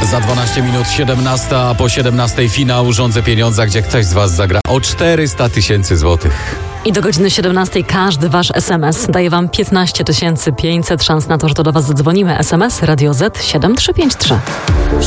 Za 12 minut 17, a po 17 finał Rządzę Pieniądza, gdzie ktoś z Was zagra o 400 000 złotych. I do godziny 17 każdy Wasz SMS daje Wam 15 500 szans na to, że to do Was zadzwonimy. SMS Radio Z 7353.